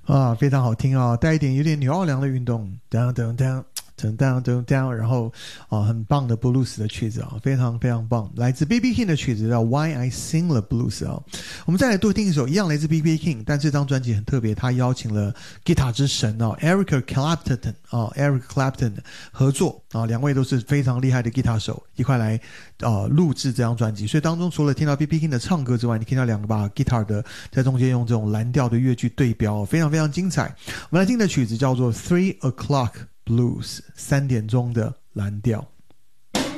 啊，非常好听啊，带一点有点纽奥良的运动，当当当。噔噔噔噔，然后很棒的布鲁斯的曲子啊，非常非常棒，来自 B.B. King 的曲子叫《Why I Sing the Blues》啊。我们再来多听一首，一样来自 B.B. King， 但这张专辑很特别，他邀请了吉他之神Eric Clapton 合作啊，两位都是非常厉害的吉他手，一块来录制这张专辑。所以当中除了听到 B.B. King 的唱歌之外，你听到两个把吉他的在中间用这种蓝调的乐句对标，非常非常精彩。我们来听的曲子叫做《3 O'clock Blues》，3点钟的蓝调。